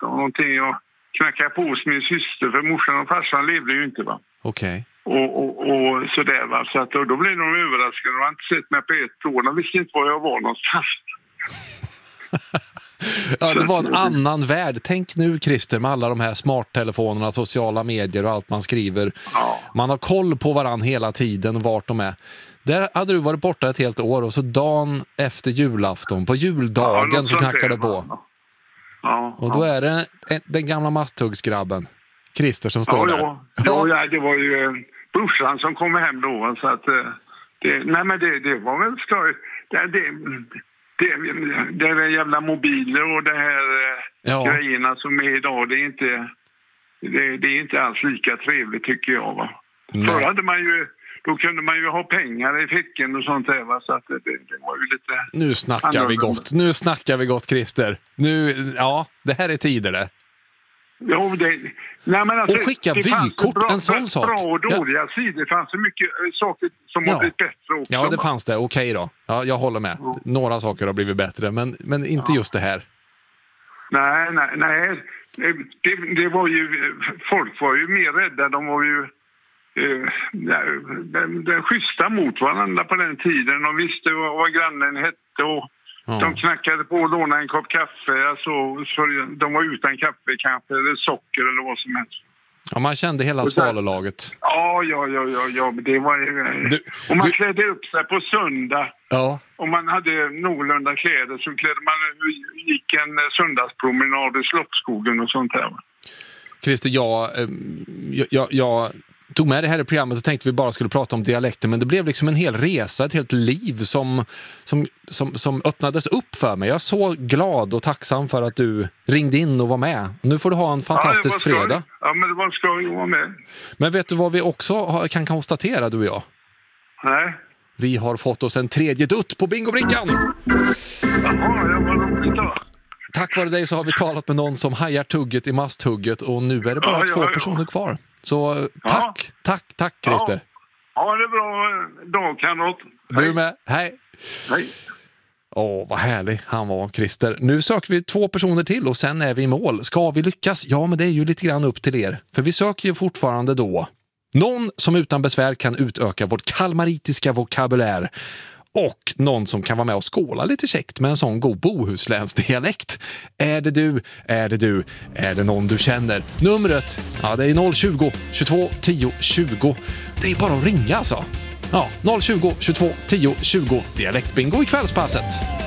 julafton någonting och knackade på hos min syster, för morsan och farsan levde ju inte, va. Okej. Och sådär, va. Så att, då blev de överraskade. De har inte sett mig på ett år. De visste inte var jag var någonstans. Ja, det var en annan värld. Tänk nu, Christer, med alla de här smarttelefonerna, sociala medier och allt man skriver. Ja. Man har koll på varann hela tiden, vart de är. Där hade du varit borta ett helt år och så dagen efter julafton, på juldagen, så knackar det på. Ja, och då är det den gamla masthuggsgrabben, Christer, som står där. Ja, det var ju brorsan som kom hem då. Så att, det var väl skoj. Det är jävla mobiler och det här grejerna som är idag, det är inte alls lika trevligt, tycker jag, va. Förr hade man ju, då kunde man ju ha pengar i fickan och sånt där, va? Så att det var ju lite... Nu snackar vi gott, Christer. Det här är tider det. Ja, och skicka vykort, en sån sak. Bra och dåliga sidor. Det fanns så mycket saker som har blivit bättre också. Ja, det fanns det. Okej då. Ja, jag håller med. Några saker har blivit bättre, men inte just det här. Nej. Det var ju... Folk var ju mer rädda. De var ju... schyssta mot varandra på den tiden. De visste vad grannen hette och de knackade på och lånade en kopp kaffe. Alltså, de var utan kaffe kanske, eller socker eller vad som helst. Ja, man kände hela svalelaget. Ja. Det var och man klädde upp sig på söndag. Ja. Om man hade någorlunda kläder så gick en söndagspromenad i Slottsskogen och sånt här. Christer, jag tog med det här i programmet och tänkte vi bara skulle prata om dialekter, men det blev liksom en hel resa, ett helt liv som öppnades upp för mig. Jag är så glad och tacksam för att du ringde in och var med. Nu får du ha en fantastisk fredag. Ja, men det var skoj att vara med. Men vet du vad vi också kan konstatera, du och jag? Nej. Vi har fått oss en tredje dutt på bingobrickan! Jaha, jag var roligt då. Tack vare dig så har vi talat med någon som hajar tugget i masthugget och nu är det bara två personer kvar. Så tack Christer. Ja, det är bra dag, kamrat. Du med. Hej. Hej. Vad härlig han var, Christer. Nu söker vi 2 personer till och sen är vi i mål. Ska vi lyckas? Ja, men det är ju lite grann upp till er. För vi söker ju fortfarande då någon som utan besvär kan utöka vårt kalmaritiska vokabulär. Och någon som kan vara med och skåla lite käckt med en sån god bohuslänsdialekt. Är det du? Är det du? Är det någon du känner? Numret, det är 020 22 10 20. Det är bara att ringa alltså. 020 22 10 20. Dialektbingo i kvällspasset.